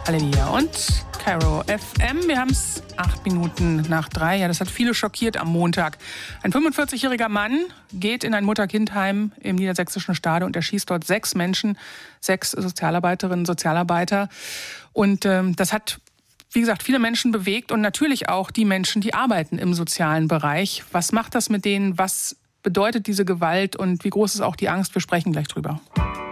Halleluja. Und Caro FM. Wir haben es 3:08. Ja, das hat viele schockiert am Montag. Ein 45-jähriger Mann geht in ein Mutter-Kind-Heim im niedersächsischen Stade und erschießt dort 6 Menschen, 6 Sozialarbeiterinnen, Sozialarbeiter. Und das hat, wie gesagt, viele Menschen bewegt und natürlich auch die Menschen, die arbeiten im sozialen Bereich. Was macht das mit denen? Was bedeutet diese Gewalt und wie groß ist auch die Angst? Wir sprechen gleich drüber.